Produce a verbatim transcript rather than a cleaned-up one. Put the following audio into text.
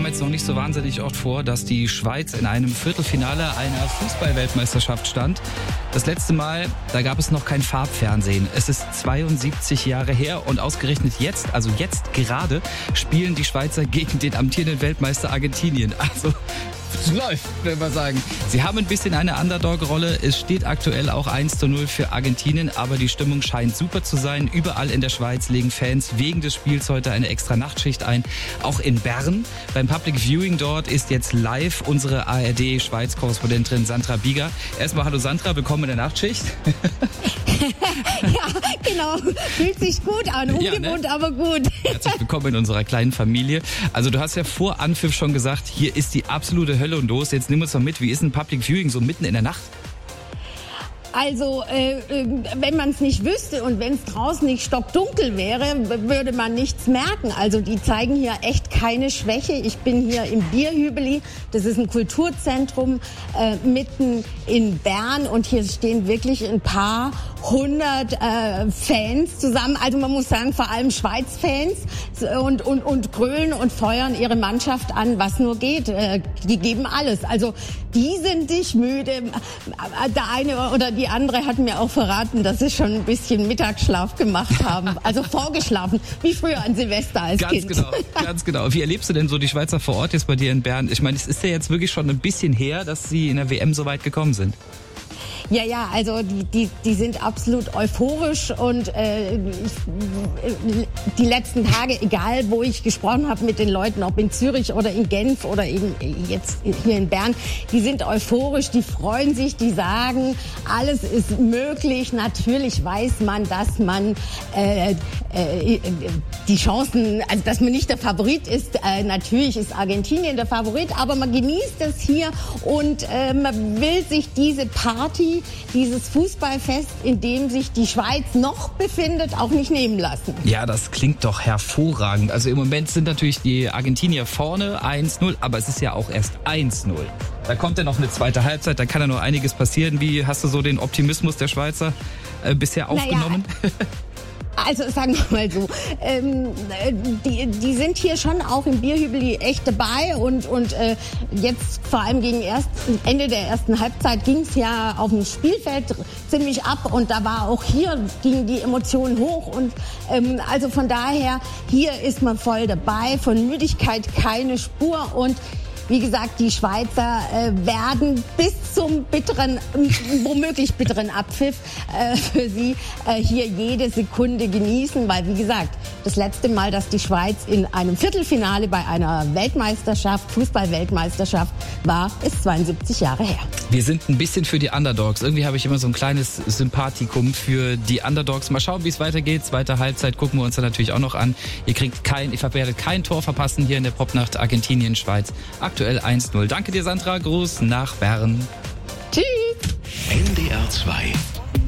kam jetzt noch nicht so wahnsinnig oft vor, dass die Schweiz in einem Viertelfinale einer Fußball-Weltmeisterschaft stand. Das letzte Mal, da gab es noch kein Farbfernsehen. Es ist zweiundsiebzig Jahre her und ausgerechnet jetzt, also jetzt gerade, spielen die Schweizer gegen den amtierenden Weltmeister Argentinien. Also es läuft, will man sagen. Sie haben ein bisschen eine Underdog-Rolle. Es steht aktuell auch eins zu null für Argentinien, aber die Stimmung scheint super zu sein. Überall in der Schweiz legen Fans wegen des Spiels heute eine extra Nachtschicht ein. Auch in Bern. Beim Public Viewing dort ist jetzt live unsere A R D-Schweiz-Korrespondentin Sandra Bieger. Erstmal hallo Sandra, willkommen in der Nachtschicht. Ja, genau. Fühlt sich gut an. Ungewohnt, ja, ne? Aber gut. Herzlich willkommen in unserer kleinen Familie. Also du hast ja vor Anpfiff schon gesagt, hier ist die absolute Hölle und los. Jetzt nimm uns mal mit, wie ist ein Public Viewing so mitten in der Nacht? Also, äh, wenn man es nicht wüsste und wenn es draußen nicht stockdunkel wäre, würde man nichts merken. Also, die zeigen hier echt keine Schwäche. Ich bin hier im Bierhübeli. Das ist ein Kulturzentrum äh, mitten in Bern und hier stehen wirklich ein paar hundert äh, Fans zusammen. Also, man muss sagen, vor allem Schweiz-Fans und, und, und grölen und feuern ihre Mannschaft an, was nur geht. Äh, die geben alles. Also, die sind nicht müde. Der eine oder die Die andere hat mir auch verraten, dass sie schon ein bisschen Mittagsschlaf gemacht haben. Also vorgeschlafen, wie früher an Silvester als ganz Kind. Ganz genau, ganz genau. Wie erlebst du denn so die Schweizer vor Ort jetzt bei dir in Bern? Ich meine, es ist ja jetzt wirklich schon ein bisschen her, dass sie in der W M so weit gekommen sind. Ja, ja, also die, die, die sind absolut euphorisch und äh, ich, die letzten Tage, egal wo ich gesprochen habe mit den Leuten, ob in Zürich oder in Genf oder eben jetzt hier in Bern, die sind euphorisch, die freuen sich, die sagen, alles ist möglich. Natürlich weiß man, dass man äh, äh, die Chancen, also dass man nicht der Favorit ist. Äh, natürlich ist Argentinien der Favorit, aber man genießt es hier und äh, man will sich diese Party, dieses Fußballfest, in dem sich die Schweiz noch befindet, auch nicht nehmen lassen. Ja, das klingt doch hervorragend. Also im Moment sind natürlich die Argentinier vorne eins null, aber es ist ja auch erst eins null. Da kommt ja noch eine zweite Halbzeit, da kann ja noch einiges passieren. Wie hast du so den Optimismus der Schweizer äh, bisher aufgenommen? Naja. Also sagen wir mal so, ähm, die, die sind hier schon auch im Bierhübeli echt dabei und, und äh, jetzt vor allem gegen erst, Ende der ersten Halbzeit ging es ja auf dem Spielfeld ziemlich ab und da war auch hier, gingen die Emotionen hoch und ähm, also von daher, hier ist man voll dabei, von Müdigkeit keine Spur und wie gesagt, die Schweizer äh, werden bis zum bitteren, womöglich bitteren Abpfiff äh, für sie äh, hier jede Sekunde genießen, weil wie gesagt, das letzte Mal, dass die Schweiz in einem Viertelfinale bei einer Weltmeisterschaft, Fußball-Weltmeisterschaft war, ist zweiundsiebzig Jahre her. Wir sind ein bisschen für die Underdogs. Irgendwie habe ich immer so ein kleines Sympathikum für die Underdogs. Mal schauen, wie es weitergeht. Zweite Halbzeit gucken wir uns dann natürlich auch noch an. Ihr kriegt kein, ihr werdet kein Tor verpassen hier in der Popnacht Argentinien, Schweiz. Aktuell eins null. Danke dir, Sandra. Gruß nach Bern. Tschüss. N D R zwei